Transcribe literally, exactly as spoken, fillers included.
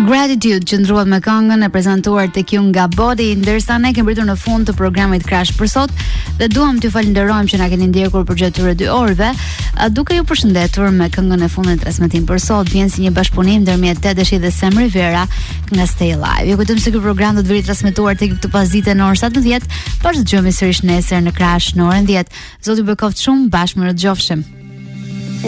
Gratitude që ndruhet me këngën e prezantuar tek ju nga Body, ndërsa ne kemi mbritur në fund të programit Crash për sot dhe duam t'ju falenderojmë që na keni ndjekur për gjatë këtyre dy orëve, duke ju përshëndetur me këngën e fundit të transmetimit për sot, vjen si një bashkëpunim ndërmjet Tedeshi dhe Sam Rivera nga Stay Alive. Ju kujtojmë se ky program do të vijë transmetuar tek këtë pasdite në orën satëmbëdhjetë, por të dëgjojmë sërish nesër në Crash në orën dhjetë. Zoti ju bëkoft shumë, bashkë më rëgjofshim.